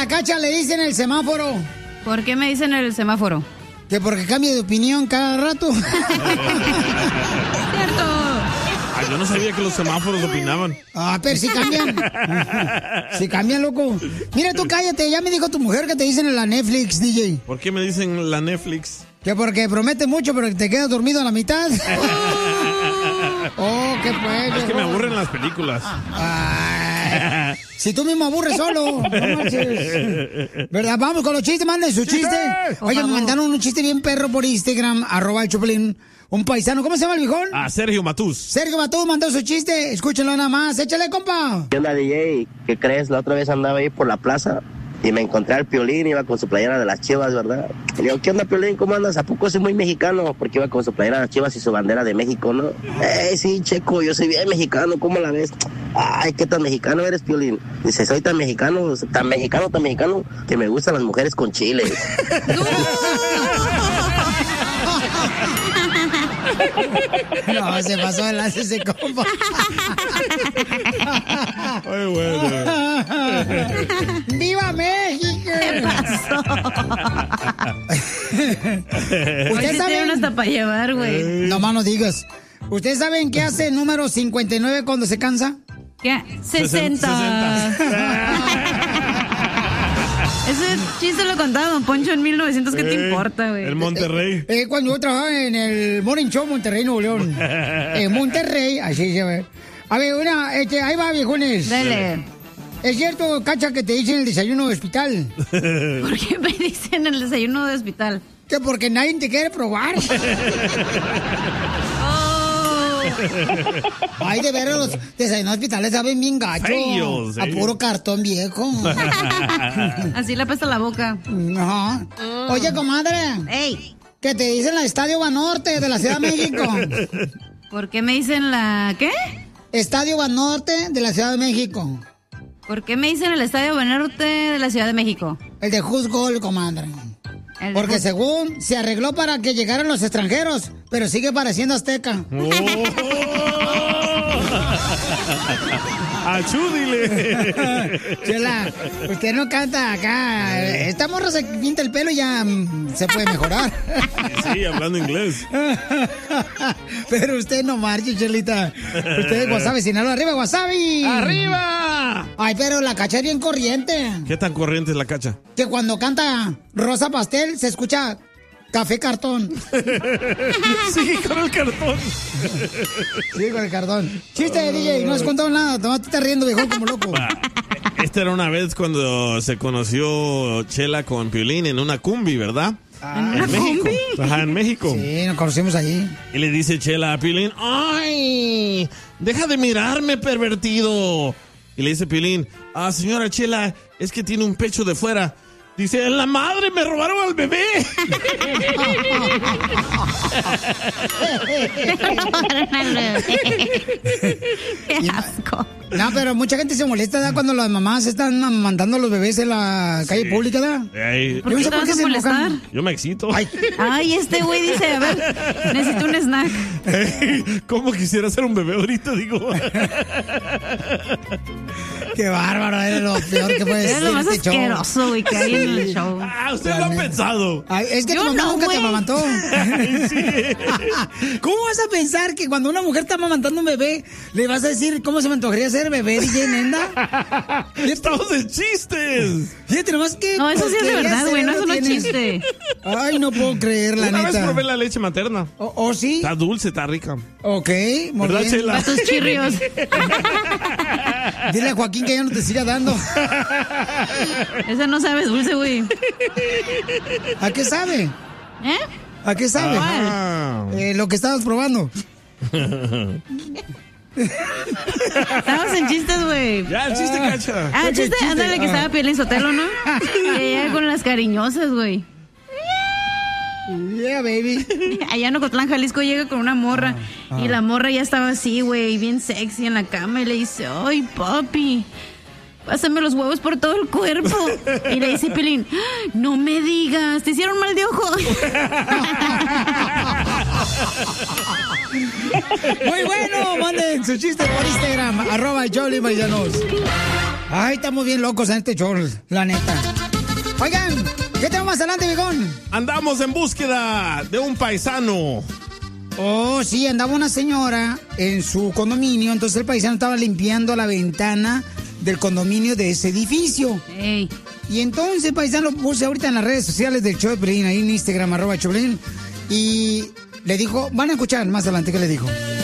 la Cacha le dicen el semáforo? ¿Por qué me dicen el semáforo? Que porque cambia de opinión cada rato. Cierto. Yo no sabía que los semáforos opinaban. Pero sí cambian. Sí cambian, loco. Mira, tú cállate. Ya me dijo tu mujer que te dicen en la Netflix, DJ. ¿Por qué me dicen la Netflix? Que porque promete mucho, pero te quedas dormido a la mitad. Qué pues. Es que me aburren las películas. Ay, si tú mismo aburres solo. No marches. ¿Verdad? Vamos con los chistes. Manden su chiste. Oye, me mandaron un chiste bien perro por Instagram. @el_Choplin. Un paisano. ¿Cómo se llama el viejón? Sergio Matús. Sergio Matús mandó su chiste. Escúchenlo nada más. Échale, compa. ¿Qué onda, DJ? ¿Qué crees? La otra vez andaba ahí por la plaza y me encontré al Piolín, iba con su playera de las Chivas, ¿verdad? Le digo, ¿qué onda, Piolín? ¿Cómo andas? ¿A poco soy muy mexicano? Porque iba con su playera de las Chivas y su bandera de México, ¿no? Sí, Checo, yo soy bien mexicano, ¿cómo la ves? Ay, ¿qué tan mexicano eres, Piolín? Dice, soy tan mexicano, que me gustan las mujeres con chile. No, se pasó de lanza ese compa. Ay, bueno. ¡Viva México! ¿Qué pasó? ¿Ustedes saben? Hasta para llevar, güey. No más no digas. ¿Ustedes saben qué hace el número 59 cuando se cansa? ¿Qué? 60. Ese chiste lo contaba Don Poncho en 1900. ¿Qué te importa, güey? El Monterrey. Cuando yo trabajaba en el Morning Show Monterrey, Nuevo León. Monterrey, así se ve. A ver, ahí va, viejones. Dale. ¿Es cierto, Cacha, que te dicen el desayuno de hospital? ¿Por qué me dicen el desayuno de hospital? Que porque nadie te quiere probar. Ay, de veras, los desayunos hospitales saben bien gacho. Feos, a puro cartón viejo. Así le apesta la boca. Ajá. Oye, comadre. ¡Ey! Que te dicen la Estadio Banorte de la Ciudad de México. ¿Por qué me dicen la qué? Estadio Banorte de la Ciudad de México. ¿Por qué me dicen el Estadio Banorte de la Ciudad de México? El de Juzgol, comadre. Porque según se arregló para que llegaran los extranjeros, pero sigue pareciendo azteca. ¡Achúdile! Chela, usted no canta acá. Esta morra se pinta el pelo y ya se puede mejorar. Sí, hablando inglés. Pero usted no marche, Chelita. Usted es Guasave, Sinaloa. ¡Arriba, Guasave! ¡Arriba! Ay, pero la Cacha es bien corriente. ¿Qué tan corriente es la Cacha? Que cuando canta Rosa Pastel se escucha Café Cartón. Sí, con el cartón. Sí, con el cartón. Chiste de DJ, no has contado nada. Tomás, te estás riendo, viejo, como loco. Esta era una vez cuando se conoció Chela con Piolín en una cumbi, ¿verdad? ¿En México? Ajá, en México. Sí, nos conocimos allí. Y le dice Chela a Piolín, ¡ay! ¡Deja de mirarme, pervertido! Y le dice Piolín, señora Chela, es que tiene un pecho de fuera. Dice, ¡la madre, me robaron al bebé! ¡Qué asco! No, pero mucha gente se molesta, ¿verdad? Cuando las mamás están mandando a los bebés en la calle pública, ¿verdad? ¿Por qué te vas a molestar? Yo me excito. Ay, este güey dice, a ver, necesito un snack. ¿Cómo quisiera ser un bebé ahorita, digo? Qué bárbaro, eres lo peor que puede ser. Es lo más asqueroso, güey, que hay en el show. Usted lo ha pensado. Ay, es que tu mamá nunca te amamantó. Sí. ¿Cómo vas a pensar que cuando una mujer está amamantando un bebé, le vas a decir cómo se me antojaría ser bebé, DJ Nenda? ¡Estamos en chistes! Fíjate nomás que... No, eso sí es de verdad, güey, no es un tienes. chiste. Ay, no puedo creer, la Una neta. vez probé la leche materna. ¿Oh, sí? Está dulce, está rica. Ok, muy ¿Verdad, bien. Chela? Para tus chirrios. Dile a Joaquín que ya no te siga dando. Ese no sabe dulce, güey. ¿A qué sabe? ¿Eh? ¿A qué sabe? Lo que estabas probando. Estamos en chistes, güey. Ya, el chiste, Cacha. El chiste, ándale, que estaba Piolín Sotelo, ¿no? Que ella con las cariñosas, güey. Yeah, baby. Allá en Ocotlán, Jalisco, llega con una morra. Y la morra ya estaba así, güey, bien sexy en la cama. Y le dice, ay, papi, pásame los huevos por todo el cuerpo. Y le dice Piolín, no me digas, ¿te hicieron mal de ojo? Muy bueno, manden su chiste por Instagram, @Jolly Paisanos. Ay, estamos bien locos en este show, la neta. Oigan, ¿qué tenemos más adelante, viejón? Andamos en búsqueda de un paisano. Oh, sí, andaba una señora en su condominio, entonces el paisano estaba limpiando la ventana del condominio de ese edificio. Ey. Y entonces, paisano, puse ahorita en las redes sociales del show de Piolín, ahí en Instagram, @Choplin, y le dijo, van a escuchar más adelante qué le dijo.